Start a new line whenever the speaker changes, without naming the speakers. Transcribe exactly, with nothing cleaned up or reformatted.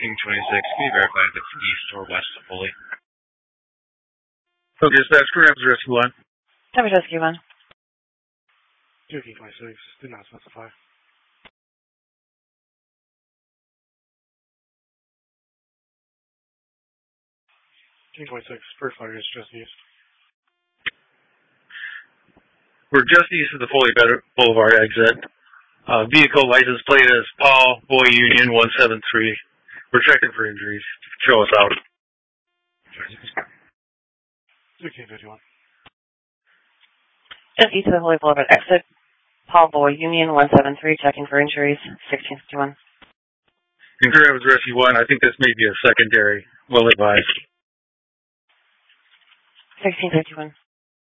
sixteen twenty-six, can you verify if it's east or west of Foley? Okay, so that's Grand Rapids Rescue one.
Rapids Rescue one.
thirteen twenty-six, did not specify. thirteen twenty-six, first fire is just east.
We're just east of the Foley Boulevard exit. Uh, vehicle license plate is Paul Boy Union one seven three. We're checking for injuries. Show us out.
sixteen fifty-one.
Just east of the Foley Boulevard exit. Paul Boy Union one seven three, checking for injuries. sixteen fifty-one.
In Grand Rapids Rescue one, I think this may be a secondary. Well advised.
sixteen fifty-one.